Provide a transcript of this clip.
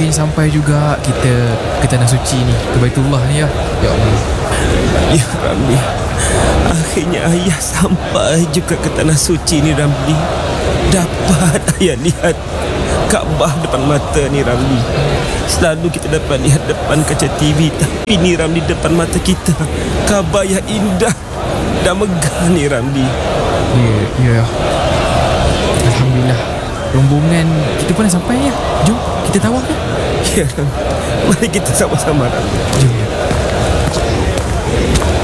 akhirnya sampai juga kita ke Tanah Suci ni, ke Baitullah ni ya. Ya Allah. Ya Ramli, akhirnya ayah sampai juga ke Tanah Suci ni Ramli. Dapat ayah lihat Kaabah depan mata ni Ramli. Selalu kita dapat lihat depan kaca TV, tapi ni Ramli depan mata kita. Kaabah yang indah dan megah ni Ramli. Ya. Alhamdulillah, rombongan kita pun dah sampai ya. Jom kita tawaf ya. Ya Ramli, mari kita sama-sama Ramli. Jom ya.